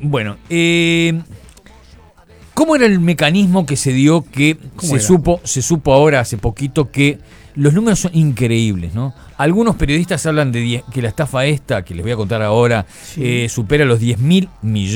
Bueno, ¿cómo era el mecanismo que se dio que se supo ahora hace poquito que los números son increíbles, ¿no? Algunos periodistas hablan de que la estafa esta, que les voy a contar ahora, supera los 10.000 millones.